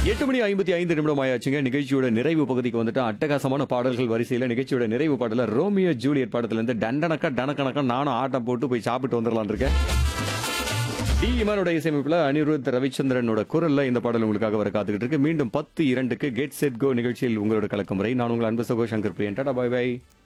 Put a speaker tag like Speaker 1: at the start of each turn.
Speaker 1: 8:55 ஆயாச்சுங்க. நிகழ்ச்சியோட நிறைவு பகுதிக்கு வந்துட்டு அட்டகாசமான பாடல்கள் வரிசையில நிகழ்ச்சியோட நிறைவு பாடல ரோமியோ ஜூலியட் படத்துல இருந்து டண்டனக்கா டனக்கணக்கா நானும் ஆட்டம் போட்டு போய் சாப்பிட்டு வந்துடலான் இருக்கேன். டி இமானோட இசையமைப்புல அனிருத் ரவிச்சந்திரனோட குரல்ல இந்த பாடல் உங்களுக்காக வர காத்துக்கிட்டு இருக்கு. மீண்டும் 10:02க்கு கெட் செட் கோ நிகழ்ச்சியில் உங்களோட கலக்கம் வரை நான் உங்கள் அன்பு சகோ சங்கர் பிரியன். Tata, by by.